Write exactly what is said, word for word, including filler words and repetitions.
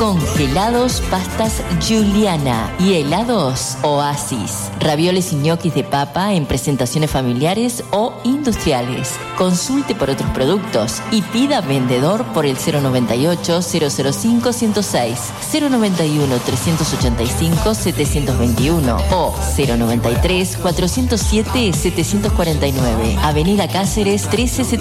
Congelados pastas Juliana y helados Oasis. Ravioles y ñoquis de papa en presentaciones familiares o industriales. Consulte por otros productos y pida vendedor por el cero noventa y ocho, cero cero cinco, ciento seis, cero noventa y uno, trescientos ochenta y cinco, setecientos veintiuno o cero noventa y tres, cuatrocientos siete, setecientos cuarenta y nueve. Avenida Cáceres trece setenta